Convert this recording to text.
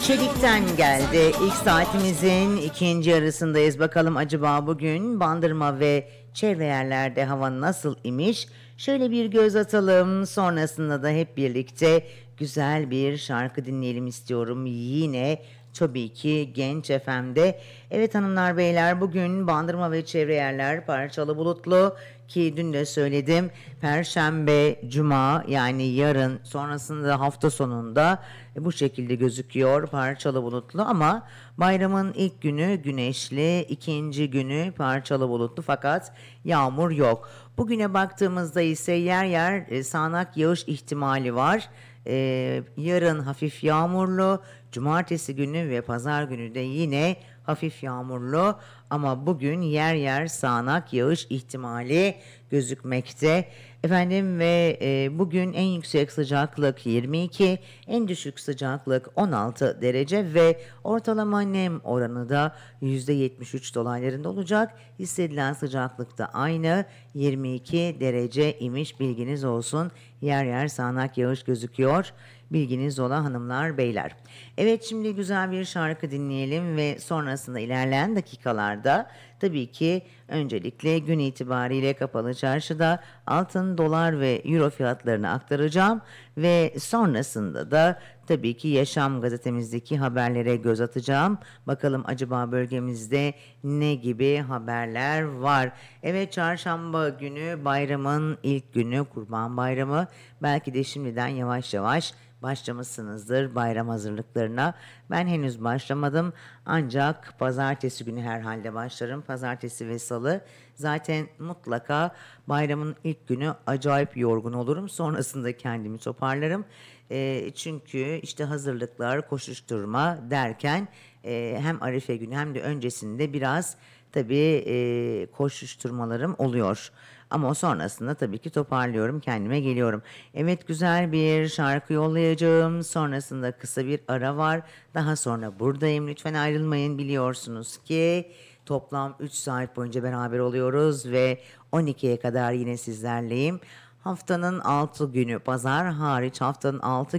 Çelik'ten geldi. İlk saatimizin ikinci yarısındayız. Bakalım acaba bugün Bandırma ve çevre yerlerde hava nasıl imiş? Şöyle bir göz atalım. Sonrasında da hep birlikte güzel bir şarkı dinleyelim istiyorum. Yine tabii ki Genç FM'de. Evet hanımlar beyler, bugün Bandırma ve çevre yerler parçalı bulutlu, ki dün de söyledim. Perşembe, Cuma, yani yarın, sonrasında hafta sonunda bu şekilde gözüküyor, parçalı bulutlu, ama bayramın ilk günü güneşli, ikinci günü parçalı bulutlu, fakat yağmur yok. Bugüne baktığımızda ise yer yer sağanak yağış ihtimali var. Yarın hafif yağmurlu, cumartesi günü ve pazar günü de yine hafif yağmurlu, ama bugün yer yer sağanak yağış ihtimali gözükmekte. Efendim ve bugün en yüksek sıcaklık 22, en düşük sıcaklık 16 derece ve ortalama nem oranı da %73 dolaylarında olacak. Hissedilen sıcaklık da aynı 22 derece imiş, bilginiz olsun. Yer yer sağanak yağış gözüküyor. Bilginiz ola hanımlar beyler. Evet, şimdi güzel bir şarkı dinleyelim ve sonrasında ilerleyen dakikalarda tabii ki öncelikle gün itibariyle kapalı çarşıda altın, dolar ve euro fiyatlarını aktaracağım ve sonrasında da tabii ki Yaşam gazetemizdeki haberlere göz atacağım. Bakalım acaba bölgemizde ne gibi haberler var? Evet, çarşamba günü bayramın ilk günü, Kurban Bayramı. Belki de şimdiden yavaş yavaş başlamışsınızdır bayram hazırlıklarına. Ben henüz başlamadım, ancak pazartesi günü herhalde başlarım. Pazartesi ve salı zaten mutlaka bayramın ilk günü acayip yorgun olurum. Sonrasında kendimi toparlarım. Çünkü işte hazırlıklar, koşuşturma derken hem Arife günü hem de öncesinde biraz tabii koşuşturmalarım oluyor. Ama sonrasında tabii ki toparlıyorum, kendime geliyorum. Evet, güzel bir şarkı yollayacağım. Sonrasında kısa bir ara var. Daha sonra buradayım. Lütfen ayrılmayın. Biliyorsunuz ki toplam 3 saat boyunca beraber oluyoruz ve 12'ye kadar yine sizlerleyim. Haftanın 6 günü, pazar hariç haftanın 6